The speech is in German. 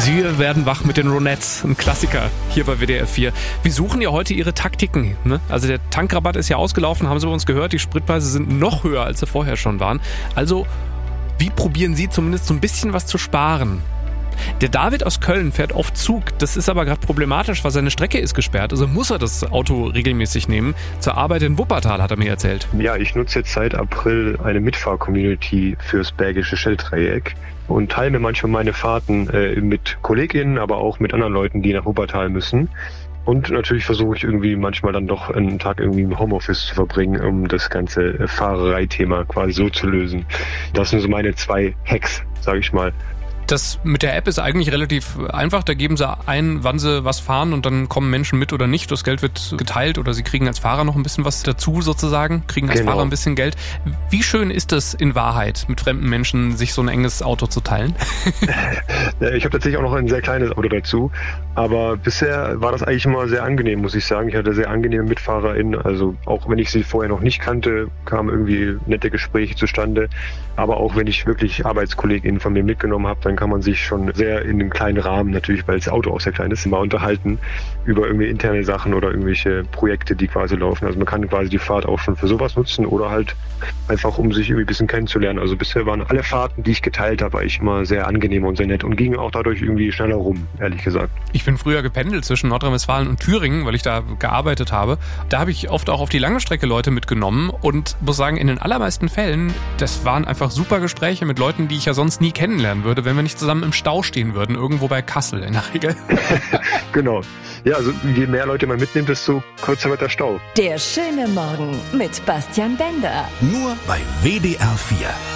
Sie werden wach mit den Ronettes, ein Klassiker hier bei WDR 4. Wir suchen ja heute Ihre Taktiken. Ne? Also der Tankrabatt ist ja ausgelaufen, haben Sie bei uns gehört. Die Spritpreise sind noch höher, als sie vorher schon waren. Also wie probieren Sie zumindest so ein bisschen was zu sparen? Der David aus Köln fährt oft Zug. Das ist aber gerade problematisch, weil seine Strecke ist gesperrt. Also muss er das Auto regelmäßig nehmen. Zur Arbeit in Wuppertal, hat er mir erzählt. Ja, ich nutze jetzt seit April eine Mitfahr-Community fürs Bergische Schelldreieck und teile mir manchmal meine Fahrten mit KollegInnen, aber auch mit anderen Leuten, die nach Wuppertal müssen. Und natürlich versuche ich irgendwie manchmal dann doch einen Tag irgendwie im Homeoffice zu verbringen, um das ganze Fahrerei-Thema quasi so zu lösen. Das sind so meine 2 Hacks, sage ich mal. Das mit der App ist eigentlich relativ einfach. Da geben Sie ein, wann Sie was fahren und dann kommen Menschen mit oder nicht. Das Geld wird geteilt oder Sie kriegen als Fahrer noch ein bisschen was dazu sozusagen, kriegen als Fahrer ein bisschen Geld. Wie schön ist es in Wahrheit, mit fremden Menschen sich so ein enges Auto zu teilen? Ich habe tatsächlich auch noch ein sehr kleines Auto dazu, aber bisher war das eigentlich immer sehr angenehm, muss ich sagen. Ich hatte sehr angenehme MitfahrerInnen, also auch wenn ich sie vorher noch nicht kannte, kamen irgendwie nette Gespräche zustande. Aber auch wenn ich wirklich ArbeitskollegInnen von mir mitgenommen habe, dann kann man sich schon sehr in einem kleinen Rahmen, natürlich, weil das Auto auch sehr klein ist, mal unterhalten über irgendwie interne Sachen oder irgendwelche Projekte, die quasi laufen. Also man kann quasi die Fahrt auch schon für sowas nutzen oder halt einfach, um sich irgendwie ein bisschen kennenzulernen. Also bisher waren alle Fahrten, die ich geteilt habe, eigentlich immer sehr angenehm und sehr nett und gingen auch dadurch irgendwie schneller rum, ehrlich gesagt. Ich bin früher gependelt zwischen Nordrhein-Westfalen und Thüringen, weil ich da gearbeitet habe. Da habe ich oft auch auf die lange Strecke Leute mitgenommen und muss sagen, in den allermeisten Fällen, das waren einfach super Gespräche mit Leuten, die ich ja sonst nie kennenlernen würde, wenn wir nicht zusammen im Stau stehen würden, irgendwo bei Kassel in der Regel. Genau. Ja, also je mehr Leute man mitnimmt, desto kürzer wird der Stau. Der schöne Morgen mit Bastian Bender. Nur bei WDR 4.